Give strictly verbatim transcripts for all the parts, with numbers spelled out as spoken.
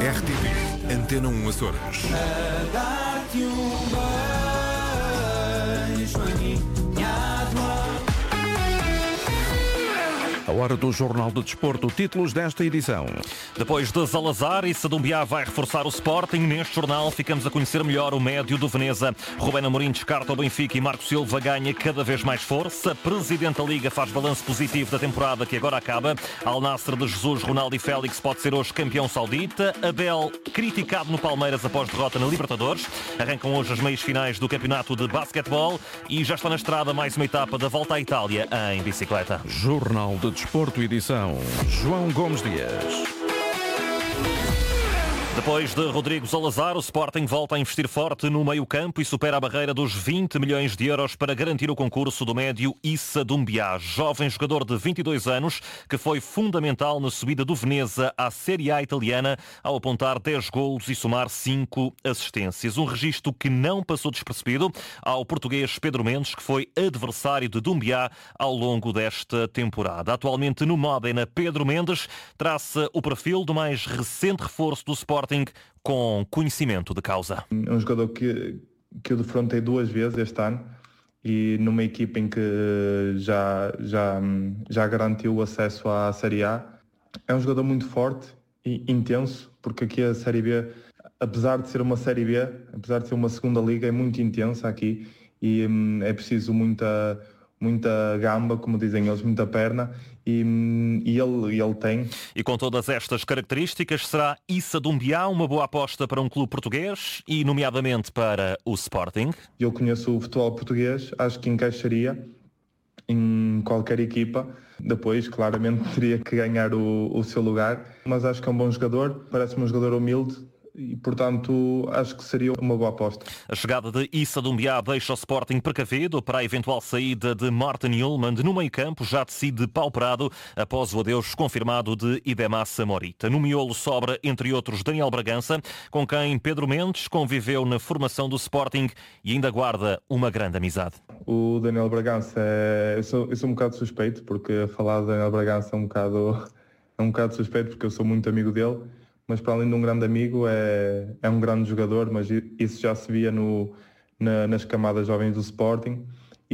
R T P Antena um Açores. A dar-te um beijo, a minha adora. A hora do Jornal do Desporto, títulos desta edição. Depois de Salazar e Sadumbiá vai reforçar o Sporting, neste jornal ficamos a conhecer melhor o médio do Veneza. Rubén Amorim descarta o Benfica e Marco Silva ganha cada vez mais força. Presidente da Liga faz balanço positivo da temporada que agora acaba. Al Nassr de Jesus, Ronaldo e Félix pode ser hoje campeão saudita. Abel criticado no Palmeiras após derrota na Libertadores. Arrancam hoje as meias finais do campeonato de basquetebol e já está na estrada mais uma etapa da Volta à Itália em bicicleta. Jornal de Desporto, edição João Gomes Dias. Depois de Rodrigo Salazar, o Sporting volta a investir forte no meio-campo e supera a barreira dos vinte milhões de euros para garantir o concurso do médio Issa Doumbia, jovem jogador de vinte e dois anos que foi fundamental na subida do Veneza à Série A italiana ao apontar dez golos e somar cinco assistências. Um registro que não passou despercebido ao português Pedro Mendes, que foi adversário de Doumbia ao longo desta temporada. Atualmente no Modena, Pedro Mendes traça o perfil do mais recente reforço do Sporting com conhecimento de causa. É um jogador que, que eu defrontei duas vezes este ano e numa equipa em que já, já, já garantiu o acesso à Série A. É um jogador muito forte e intenso, porque aqui a Série B, apesar de ser uma Série B, apesar de ser uma segunda liga, é muito intensa aqui e hum, é preciso muita, muita gamba, como dizem eles, muita perna. E, e ele, ele tem. E com todas estas características, será Issa Doumbia uma boa aposta para um clube português e, nomeadamente, para o Sporting? Eu conheço o futebol português, acho que encaixaria em qualquer equipa. Depois, claramente, teria que ganhar o, o seu lugar, mas acho que é um bom jogador, parece-me um jogador humilde. E, portanto, acho que seria uma boa aposta. A chegada de Issa Doumbia deixa o Sporting precavido para a eventual saída de Martin Ullmann no meio-campo, já decide pauperado após o adeus confirmado de Idemassa Morita. No miolo sobra, entre outros, Daniel Bragança, com quem Pedro Mendes conviveu na formação do Sporting e ainda guarda uma grande amizade. O Daniel Bragança, é... eu, sou, eu sou um bocado suspeito, porque falar de Daniel Bragança é um bocado, é um bocado suspeito, porque eu sou muito amigo dele. Mas para além de um grande amigo, é, é um grande jogador, mas isso já se via no, na, nas camadas jovens do Sporting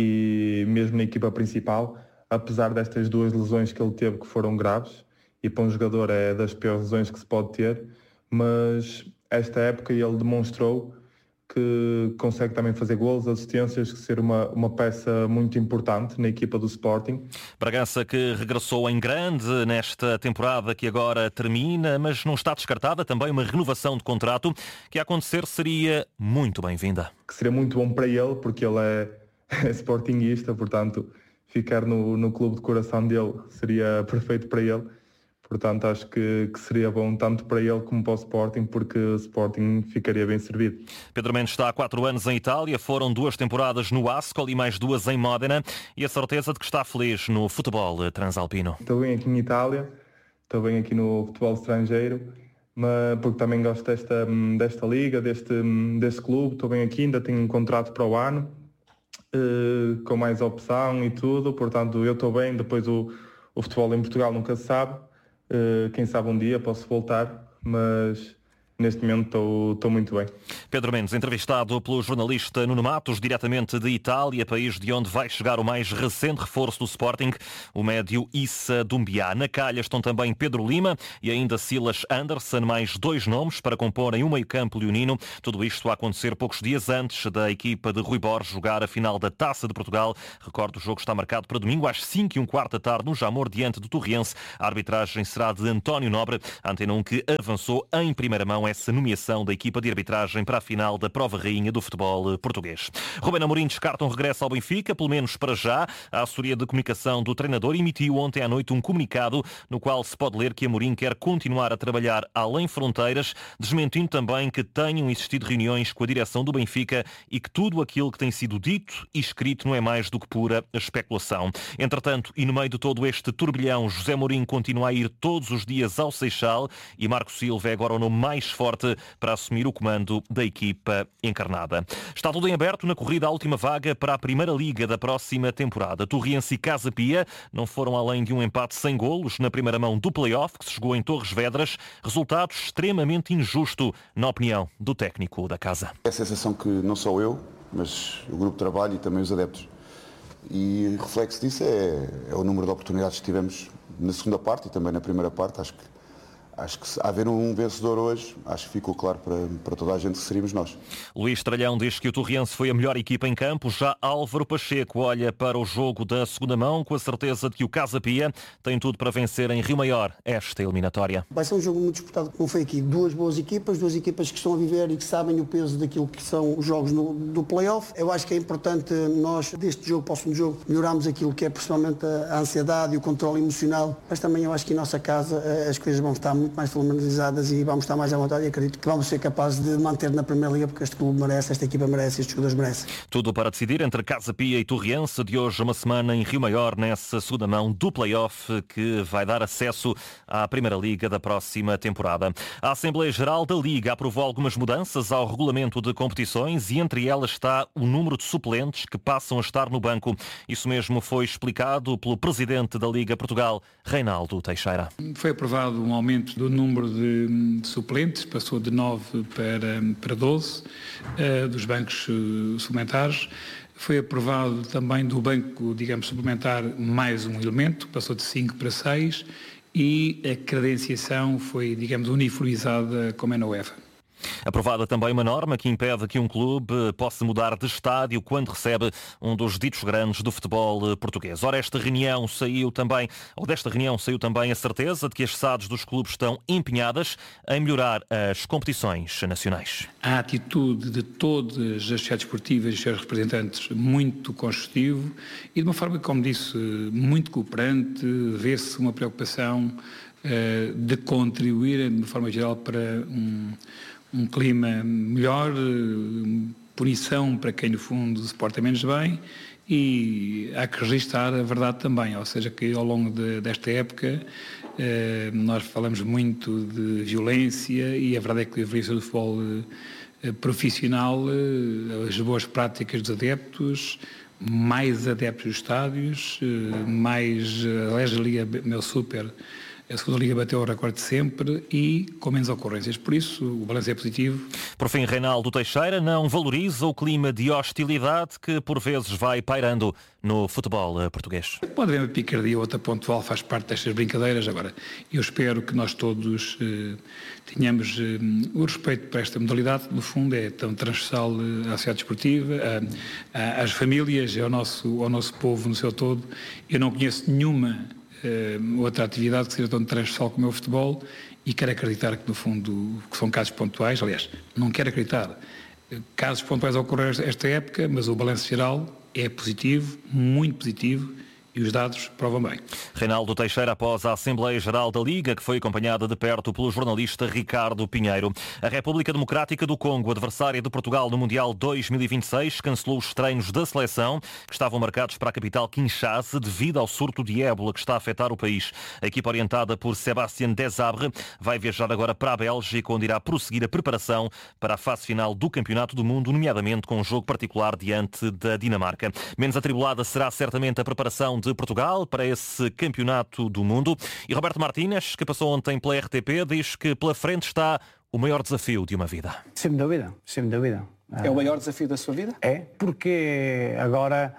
e mesmo na equipa principal, apesar destas duas lesões que ele teve que foram graves, e para um jogador é das piores lesões que se pode ter, mas esta época ele demonstrou que consegue também fazer golos, assistências, que ser uma, uma peça muito importante na equipa do Sporting. Bragança que regressou em grande nesta temporada que agora termina, mas não está descartada também uma renovação de contrato que a acontecer seria muito bem-vinda. Que seria muito bom para ele, porque ele é, é sportinguista, portanto ficar no, no clube de coração dele seria perfeito para ele. Portanto, acho que, que seria bom tanto para ele como para o Sporting, porque o Sporting ficaria bem servido. Pedro Mendes está há quatro anos em Itália, foram duas temporadas no Ascoli e mais duas em Modena, e a certeza de que está feliz no futebol transalpino. Estou bem aqui em Itália, estou bem aqui no futebol estrangeiro, mas porque também gosto desta, desta liga, deste, deste clube, estou bem aqui, ainda tenho um contrato para o ano, eh, com mais opção e tudo, portanto eu estou bem, depois o, o futebol em Portugal nunca se sabe. Uh, quem sabe um dia posso voltar, mas neste momento estou muito bem. Pedro Mendes, entrevistado pelo jornalista Nuno Matos, diretamente de Itália, país de onde vai chegar o mais recente reforço do Sporting, o médio Issa Doumbia. Na calha estão também Pedro Lima e ainda Silas Anderson, mais dois nomes para comporem o meio-campo leonino. Tudo isto a acontecer poucos dias antes da equipa de Rui Borges jogar a final da Taça de Portugal. Recordo, o jogo está marcado para domingo às cinco e um quarto da tarde no Jamor, diante do Torriense. A arbitragem será de António Nobre, a Antena um que avançou em primeira mão essa nomeação da equipa de arbitragem para a final da Prova Rainha do futebol português. Rubén Amorim descarta um regresso ao Benfica, pelo menos para já. A assessoria de comunicação do treinador emitiu ontem à noite um comunicado no qual se pode ler que Amorim quer continuar a trabalhar além fronteiras, desmentindo também que tenham existido reuniões com a direção do Benfica e que tudo aquilo que tem sido dito e escrito não é mais do que pura especulação. Entretanto, e no meio de todo este turbilhão, José Mourinho continua a ir todos os dias ao Seixal e Marco Silva é agora o nome mais forte para assumir o comando da equipa encarnada. Está tudo em aberto na corrida à última vaga para a Primeira Liga da próxima temporada. Torriense e Casa Pia não foram além de um empate sem golos na primeira mão do play-off, que se jogou em Torres Vedras. Resultado extremamente injusto, na opinião do técnico da casa. É a sensação que não só eu, mas o grupo de trabalho e também os adeptos. E o reflexo disso é, é o número de oportunidades que tivemos na segunda parte e também na primeira parte. Acho que Acho que se haver um vencedor hoje, acho que ficou claro para, para toda a gente que seríamos nós. Luís Tralhão diz que o Torriense foi a melhor equipa em campo. Já Álvaro Pacheco olha para o jogo da segunda mão com a certeza de que o Casa Pia tem tudo para vencer em Rio Maior esta eliminatória. Vai ser um jogo muito disputado, como foi aqui. Duas boas equipas, duas equipas que estão a viver e que sabem o peso daquilo que são os jogos no, do play-off. Eu acho que é importante nós, deste jogo para o segundo jogo, melhorarmos aquilo que é principalmente a ansiedade e o controle emocional. Mas também eu acho que em nossa casa as coisas vão estar muito mais formalizadas e vamos estar mais à vontade e acredito que vamos ser capazes de manter na Primeira Liga porque este clube merece, esta equipa merece, estes jogadores merecem. Tudo para decidir entre Casa Pia e Torriense. De hoje a uma semana em Rio Maior, nessa segunda mão do play-off que vai dar acesso à Primeira Liga da próxima temporada. A Assembleia Geral da Liga aprovou algumas mudanças ao regulamento de competições e entre elas está o número de suplentes que passam a estar no banco. Isso mesmo foi explicado pelo presidente da Liga Portugal, Reinaldo Teixeira. Foi aprovado um aumento do número de, de suplentes, passou de nove para, para doze, uh, dos bancos uh, suplementares. Foi aprovado também do banco, digamos, suplementar mais um elemento, passou de cinco para seis e a credenciação foi, digamos, uniformizada como é na UEFA. Aprovada também uma norma que impede que um clube possa mudar de estádio quando recebe um dos ditos grandes do futebol português. Ora, esta reunião saiu também, ou desta reunião saiu também a certeza de que as S A Ds dos clubes estão empenhadas em melhorar as competições nacionais. A atitude de todas as sociedades esportivas e seus representantes muito construtivo e de uma forma, como disse, muito cooperante, vê-se uma preocupação uh, de contribuir de uma forma geral para um um clima melhor, punição para quem no fundo se porta menos bem e há que registrar a verdade também, ou seja que ao longo de, desta época eh, nós falamos muito de violência e a verdade é que a violência do futebol eh, profissional, eh, as boas práticas dos adeptos, mais adeptos dos estádios, eh, mais a Liga Meu Super, a segunda Liga bateu o recorde sempre e com menos ocorrências. Por isso, o balanço é positivo. Por fim, Reinaldo Teixeira não valoriza o clima de hostilidade que por vezes vai pairando no futebol português. Pode haver uma picardia ou outra pontual, faz parte destas brincadeiras. Agora, eu espero que nós todos eh, tenhamos eh, o respeito para esta modalidade. No fundo, é tão transversal eh, à sociedade desportiva, a, a, às famílias, ao nosso, ao nosso povo no seu todo. Eu não conheço nenhuma Uh, outra atividade que seja tão transversal como é o futebol e quero acreditar que no fundo que são casos pontuais, aliás, não quero acreditar casos pontuais a ocorrer esta época, mas o balanço geral é positivo, muito positivo e os dados provam bem. Reinaldo Teixeira após a Assembleia Geral da Liga, que foi acompanhada de perto pelo jornalista Ricardo Pinheiro. A República Democrática do Congo, adversária de Portugal no Mundial dois mil e vinte e seis, cancelou os treinos da seleção que estavam marcados para a capital Kinshasa devido ao surto de ébola que está a afetar o país. A equipa orientada por Sébastien Desabre vai viajar agora para a Bélgica, onde irá prosseguir a preparação para a fase final do Campeonato do Mundo, nomeadamente com um jogo particular diante da Dinamarca. Menos atribulada será certamente a preparação de Portugal para esse Campeonato do Mundo. E Roberto Martínez, que passou ontem pela R T P, diz que pela frente está o maior desafio de uma vida. Sem dúvida, sem dúvida. É o maior desafio da sua vida? É, porque agora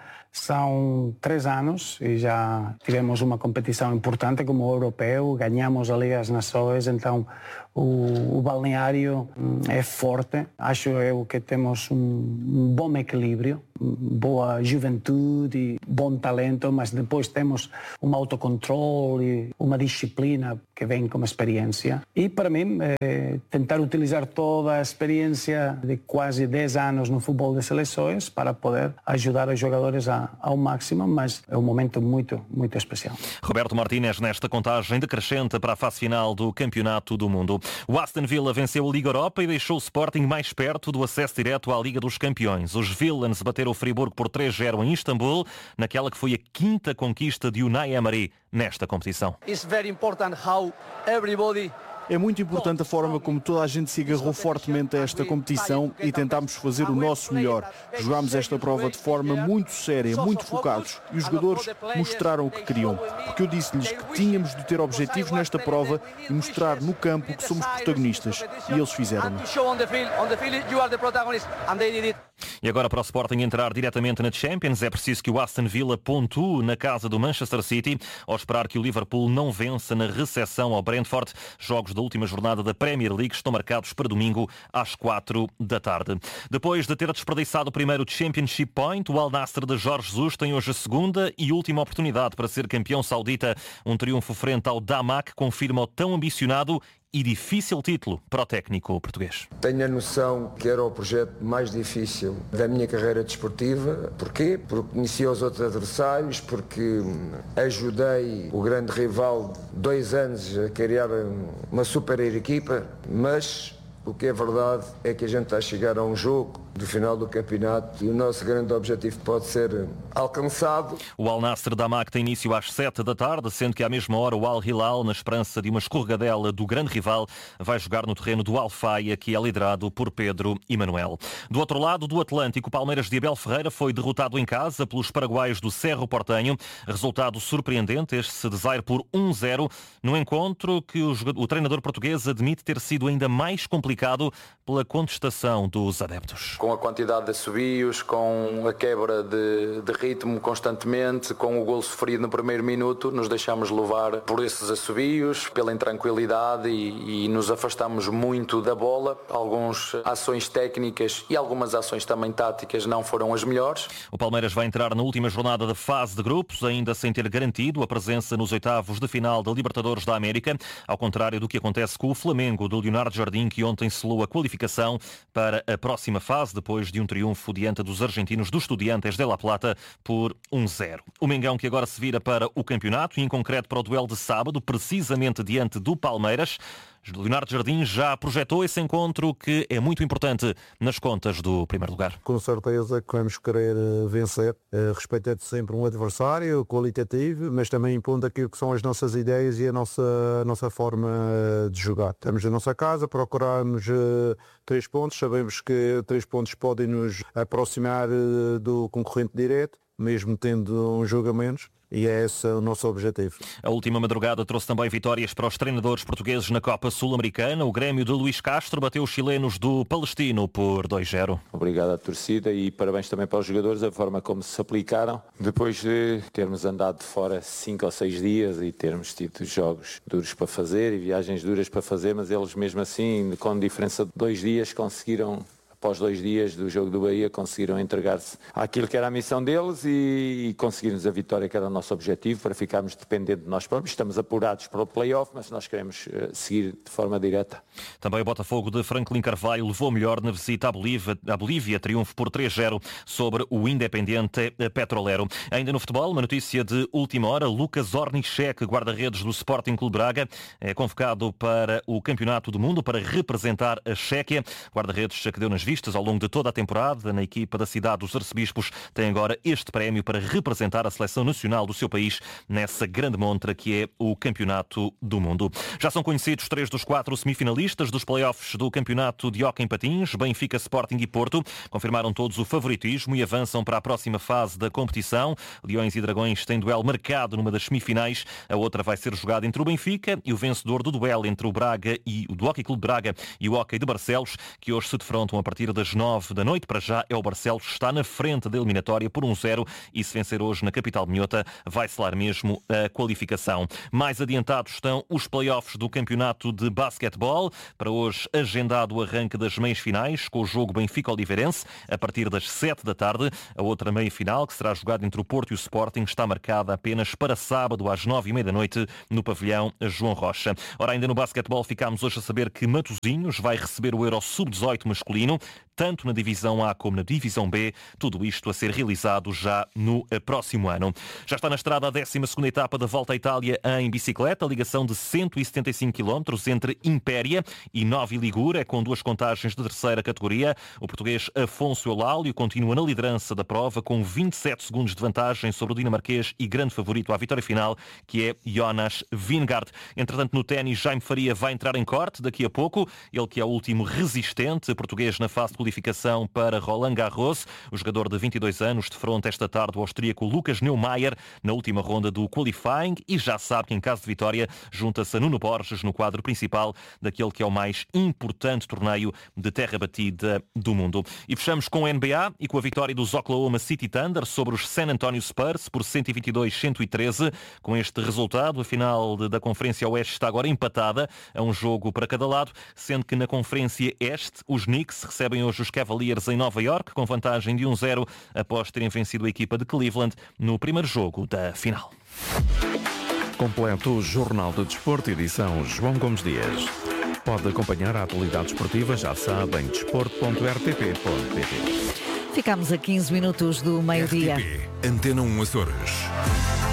são três anos e já tivemos uma competição importante como o europeu, ganhamos a Liga das Nações, então o, o balneário é forte. Acho eu que temos um, um bom equilíbrio, boa juventude, bom talento, mas depois temos um autocontrole, uma disciplina que vem com experiência. E para mim, é tentar utilizar toda a experiência de quase dez anos no futebol de seleções para poder ajudar os jogadores a, ao máximo, mas é um momento muito, muito especial. Roberto Martínez nesta contagem decrescente para a fase final do Campeonato do Mundo. O Aston Villa venceu a Liga Europa e deixou o Sporting mais perto do acesso direto à Liga dos Campeões. Os Villains bateram o Friburgo por três a zero em Istambul, naquela que foi a quinta conquista de Unai Emery nesta competição. It's very important how everybody É muito importante a forma como toda a gente se agarrou fortemente a esta competição e tentámos fazer o nosso melhor. Jogámos esta prova de forma muito séria, muito focados, e os jogadores mostraram o que queriam. Porque eu disse-lhes que tínhamos de ter objetivos nesta prova e mostrar no campo que somos protagonistas. E eles fizeram. E agora, para o Sporting entrar diretamente na Champions, é preciso que o Aston Villa pontue na casa do Manchester City, ao esperar que o Liverpool não vença na recepção ao Brentford. Jogos da última jornada da Premier League estão marcados para domingo às quatro da tarde. Depois de ter desperdiçado o primeiro Championship Point, o Al Nassr de Jorge Jesus tem hoje a segunda e última oportunidade para ser campeão saudita. Um triunfo frente ao Damac confirma o tão ambicionado e difícil título para o técnico português. Tenho a noção que era o projeto mais difícil da minha carreira desportiva. Porquê? Porque conhecia os outros adversários, porque ajudei o grande rival dois anos a criar uma super equipa, mas o que é verdade é que a gente está a chegar a um jogo do final do campeonato e o nosso grande objetivo pode ser alcançado. O Al Nassr Damac tem início às sete da tarde, sendo que à mesma hora o Al Hilal, na esperança de uma escorregadela do grande rival, vai jogar no terreno do Al Faia, que é liderado por Pedro Emanuel. Do outro lado do Atlântico, o Palmeiras de Abel Ferreira foi derrotado em casa pelos paraguaios do Cerro Porteño. Resultado surpreendente, este desaire por um zero, no encontro que o, jogador, o treinador português admite ter sido ainda mais complicado pela contestação dos adeptos. Com a quantidade de assobios, com a quebra de, de ritmo constantemente, com o golo sofrido no primeiro minuto, nos deixamos levar por esses assobios, pela intranquilidade e, e nos afastamos muito da bola. Algumas ações técnicas e algumas ações também táticas não foram as melhores. O Palmeiras vai entrar na última jornada da fase de grupos, ainda sem ter garantido a presença nos oitavos de final da Libertadores da América, ao contrário do que acontece com o Flamengo do Leonardo Jardim, que ontem selou a qualificação para a próxima fase, depois de um triunfo diante dos argentinos do Estudiantes de La Plata por um zero. O Mengão, que agora se vira para o campeonato e em concreto para o duelo de sábado, precisamente diante do Palmeiras. Leonardo Jardim já projetou esse encontro, que é muito importante nas contas do primeiro lugar. Com certeza que vamos querer vencer, respeitando sempre um adversário qualitativo, mas também impondo aquilo que são as nossas ideias e a nossa, a nossa forma de jogar. Estamos na nossa casa, procuramos três pontos, sabemos que três pontos podem nos aproximar do concorrente direto, mesmo tendo um jogo a menos. E é esse o nosso objetivo. A última madrugada trouxe também vitórias para os treinadores portugueses na Copa Sul-Americana. O Grêmio de Luís Castro bateu os chilenos do Palestino por dois zero. Obrigado à torcida e parabéns também para os jogadores, a forma como se aplicaram. Depois de termos andado de fora cinco ou seis dias e termos tido jogos duros para fazer e viagens duras para fazer, mas eles mesmo assim, com diferença de dois dias, conseguiram... Após dois dias do jogo do Bahia, conseguiram entregar-se àquilo que era a missão deles e, e conseguirmos a vitória, que era o nosso objetivo, para ficarmos dependentes de nós próprios. Estamos apurados para o play-off, mas nós queremos uh, seguir de forma direta. Também o Botafogo de Franklin Carvalho levou melhor na visita à Bolívia, à Bolívia, triunfo por três zero sobre o Independiente Petrolero. Ainda no futebol, uma notícia de última hora: Lucas Ornichek, guarda-redes do Sporting Clube Braga, é convocado para o Campeonato do Mundo para representar a Chequia. Guarda-redes que deu nas vistas ao longo de toda a temporada na equipa da cidade dos Arcebispos, tem agora este prémio para representar a seleção nacional do seu país nessa grande montra que é o Campeonato do Mundo. Já são conhecidos três dos quatro semifinalistas dos play-offs do Campeonato de Hóquei em Patins. Benfica, Sporting e Porto confirmaram todos o favoritismo e avançam para a próxima fase da competição. Leões e Dragões têm duelo marcado numa das semifinais. A outra vai ser jogada entre o Benfica e o vencedor do duelo entre o Braga e o do Hóquei Clube Braga e o Hóquei de Barcelos, que hoje se defrontam a partir das nove da noite. Para já é o Barcelos, está na frente da eliminatória por um zero e se vencer hoje na capital minhota vai selar mesmo a qualificação. Mais adiantados estão os play-offs do campeonato de basquetebol. Para hoje agendado o arranque das meias finais com o jogo Benfica-Oliveirense a partir das sete da tarde. A outra meia final, que será jogada entre o Porto e o Sporting, está marcada apenas para sábado às nove e meia da noite no pavilhão João Rocha. Ora, ainda no basquetebol ficámos hoje a saber que Matosinhos vai receber o Euro sub dezoito masculino. tanto na Divisão A como na Divisão B, tudo isto a ser realizado já no próximo ano. Já está na estrada a décima segunda etapa da Volta à Itália em bicicleta, a ligação de cento e setenta e cinco quilómetros entre Impéria e Novi Ligure, com duas contagens de terceira categoria. O português Afonso Eulálio continua na liderança da prova com vinte e sete segundos de vantagem sobre o dinamarquês e grande favorito à vitória final, que é Jonas Vingegaard. Entretanto, no ténis, Jaime Faria vai entrar em corte daqui a pouco. Ele que é o último resistente português na fase de qualificação para Roland Garros. O jogador de vinte e dois anos defronta esta tarde o austríaco Lucas Neumayer na última ronda do qualifying e já sabe que em caso de vitória junta-se a Nuno Borges no quadro principal daquele que é o mais importante torneio de terra batida do mundo. E fechamos com o N B A e com a vitória dos Oklahoma City Thunder sobre os San Antonio Spurs por cento e vinte e dois a cento e treze. Com este resultado, a final da Conferência Oeste está agora empatada a um jogo para cada lado, sendo que na Conferência Este os Knicks recebem hoje os Cavaliers em Nova York com vantagem de um zero após terem vencido a equipa de Cleveland no primeiro jogo da final. Completo o Jornal de Desporto, edição João Gomes Dias. Pode acompanhar a atualidade esportiva, já sabe, em desporto ponto r t p ponto p t. Ficamos a quinze minutos do meio-dia. Antena um Açores.